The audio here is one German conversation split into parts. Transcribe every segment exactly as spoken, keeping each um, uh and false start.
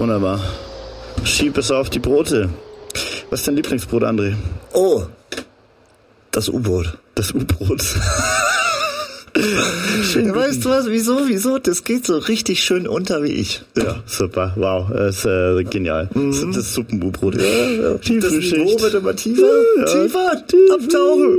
Wunderbar. Schieb es auf die Brote. Was ist dein Lieblingsbrot, André? Oh, das U-Boot. Das U-Boot. Ja, weißt du was, wieso, wieso? Das geht so richtig schön unter wie ich. Ja, super, wow, das ist äh, genial. Mhm. Das, das Suppen-U-Brot. Ja, ja. Das Niveau wird immer tiefer, ja. tiefer, abtauchen.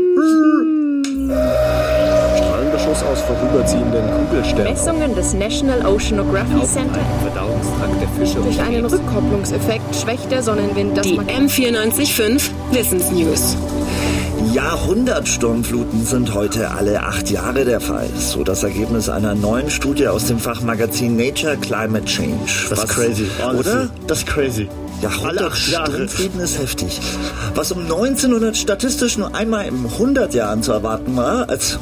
Strahlender Schuss aus vorüberziehenden Kugelsternen. Messungen des National Oceanography Center. Verdauungstrakt der Fische. Durch einen Rückkopplungseffekt schwächt der Sonnenwind das Die M vierundneunzig Komma fünf Wissensnews. Jahrhundertsturmfluten sind heute alle acht Jahre der Fall. So das Ergebnis einer neuen Studie aus dem Fachmagazin Nature Climate Change. Das ist Was, crazy. Oder? Das ist crazy. Jahrhundertsturmfluten ist heftig. Was um neunzehnhundert statistisch nur einmal im hundert Jahren zu erwarten war, als...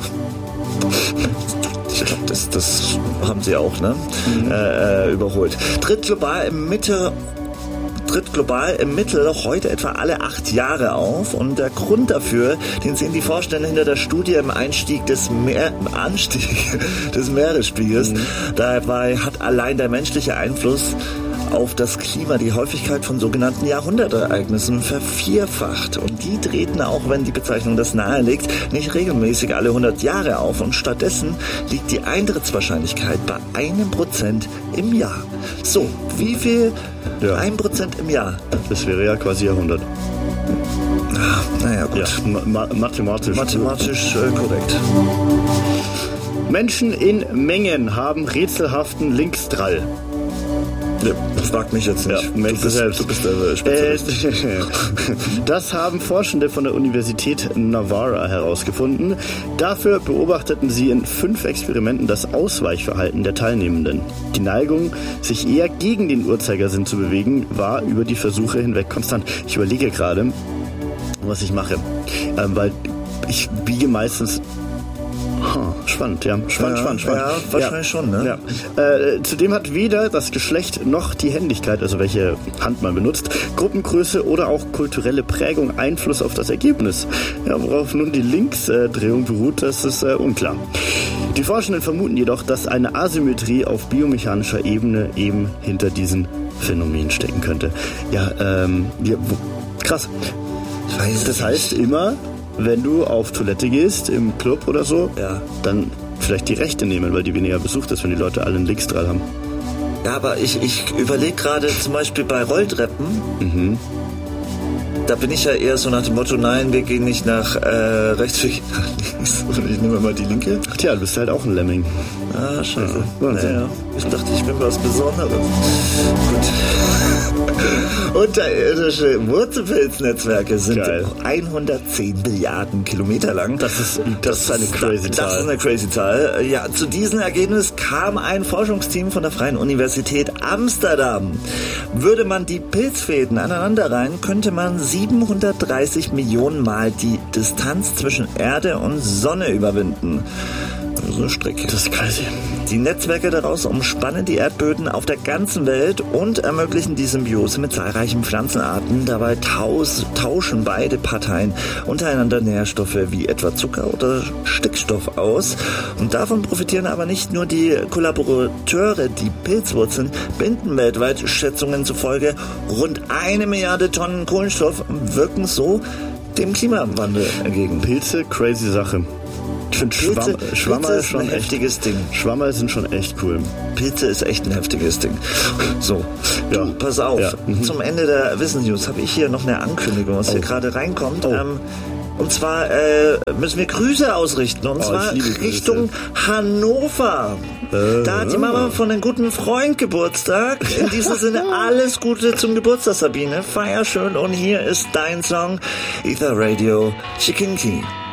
Ich glaube, das, das haben sie auch, ne? Mhm. Äh, überholt. Tritt global im Mitte... tritt global im Mittel heute etwa alle acht Jahre auf. Und der Grund dafür, den sehen die Vorstände hinter der Studie im Einstieg des Meer, Anstieg des Meeresspiegels. Mhm. Dabei hat allein der menschliche Einfluss auf das Klima die Häufigkeit von sogenannten Jahrhundertereignissen vervierfacht. Und die treten, auch wenn die Bezeichnung das nahelegt, nicht regelmäßig alle hundert Jahre auf. Und stattdessen liegt die Eintrittswahrscheinlichkeit bei einem Prozent im Jahr. So, wie viel? Ja. Ein Prozent im Jahr. Das wäre ja quasi Jahrhundert. Ah, naja, gut. Ja, ma- mathematisch. Mathematisch äh, korrekt. Menschen in Mengen haben rätselhaften Linksdrall. Ja, frag mich jetzt nicht. Ja, du, bist, selbst. du bist der Spezialist. Äh, das haben Forschende von der Universität Navarra herausgefunden. Dafür beobachteten sie in fünf Experimenten das Ausweichverhalten der Teilnehmenden. Die Neigung, sich eher gegen den Uhrzeigersinn zu bewegen, war über die Versuche hinweg konstant. Ich überlege gerade, was ich mache, ähm, weil ich biege meistens... Oh, spannend, ja. Spannend, ja, spannend, spannend. Ja, wahrscheinlich ja. schon, ne? Ja. Äh, zudem hat weder das Geschlecht noch die Händigkeit, also welche Hand man benutzt, Gruppengröße oder auch kulturelle Prägung Einfluss auf das Ergebnis. Ja, worauf nun die Linksdrehung beruht, das ist äh, unklar. Die Forschenden vermuten jedoch, dass eine Asymmetrie auf biomechanischer Ebene eben hinter diesen Phänomenen stecken könnte. Ja, ähm, ja, wo, krass. Ich weiß das heißt immer... Wenn du auf Toilette gehst, im Club oder so, ja. dann vielleicht die Rechte nehmen, weil die weniger besucht ist, wenn die Leute alle einen Linksdrall haben. Ja, aber ich, ich überlege gerade zum Beispiel bei Rolltreppen, mhm. da bin ich ja eher so nach dem Motto, nein, wir gehen nicht nach äh, rechts, wir gehen nach links. Und ich nehme mal die linke. Ach tja, du bist halt auch ein Lemming. Ah, scheiße. Ja, naja, ich dachte, ich bin was Besonderes. Gut. Unterirdische Wurzelpilznetzwerke sind Geil. hundertzehn Milliarden Kilometer lang. Das ist, das ist eine crazy das, Zahl. Das ist eine crazy Zahl. Ja, zu diesem Ergebnis kam ein Forschungsteam von der Freien Universität Amsterdam. Würde man die Pilzfäden aneinanderreihen, könnte man siebenhundertdreißig Millionen Mal die Distanz zwischen Erde und Sonne überwinden. So eine Strecke. Das ist crazy. Die Netzwerke daraus umspannen die Erdböden auf der ganzen Welt und ermöglichen die Symbiose mit zahlreichen Pflanzenarten. Dabei taus- tauschen beide Parteien untereinander Nährstoffe wie etwa Zucker oder Stickstoff aus. Und davon profitieren aber nicht nur die Kollaborateure. Die Pilzwurzeln binden weltweit Schätzungen zufolge rund eine Milliarde Tonnen Kohlenstoff und wirken so dem Klimawandel entgegen. Pilze, crazy Sache. Ich finde Schwamm, Schwammer ist schon ein echt, heftiges Ding. Schwammer sind schon echt cool. Pilze ist echt ein heftiges Ding. So, ja. Du, pass auf. Ja. Mhm. Zum Ende der Wissensnews habe ich hier noch eine Ankündigung, was oh. hier gerade reinkommt. Oh. Ähm, und zwar äh, müssen wir Grüße ausrichten. Und oh, zwar Richtung Hannover. Äh, da hat die Mama von einem guten Freund Geburtstag. In diesem Sinne alles Gute zum Geburtstag, Sabine. Feier schön. Und hier ist dein Song, Ether Radio Chikinki.